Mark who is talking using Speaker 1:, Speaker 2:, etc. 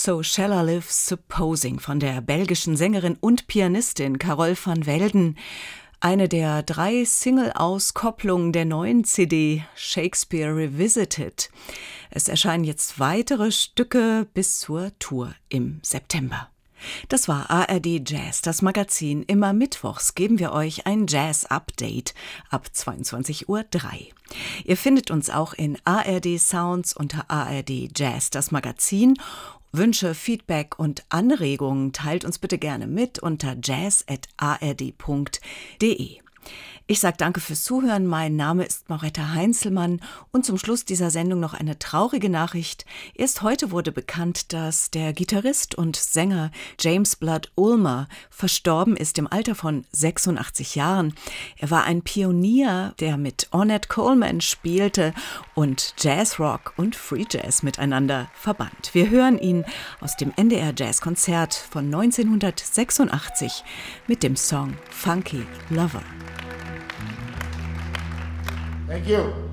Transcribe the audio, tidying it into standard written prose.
Speaker 1: So Shall I Live Supposing von der belgischen Sängerin und Pianistin Carole van Velden. Eine der 3 Single-Auskopplungen der neuen CD Shakespeare Revisited. Es erscheinen jetzt weitere Stücke bis zur Tour im September. Das war ARD Jazz, das Magazin. Immer mittwochs geben wir euch ein Jazz-Update ab 22:03 Uhr. Ihr findet uns auch in ARD Sounds unter ARD Jazz, das Magazin. Wünsche, Feedback und Anregungen teilt uns bitte gerne mit unter jazz@ard.de. Ich sage danke fürs Zuhören. Mein Name ist Mauretta Heinzelmann und zum Schluss dieser Sendung noch eine traurige Nachricht. Erst heute wurde bekannt, dass der Gitarrist und Sänger James Blood Ulmer verstorben ist im Alter von 86 Jahren. Er war ein Pionier, der mit Ornette Coleman spielte und Jazzrock und Free Jazz miteinander verband. Wir hören ihn aus dem NDR Jazzkonzert von 1986 mit dem Song Funky Lover.
Speaker 2: Thank you.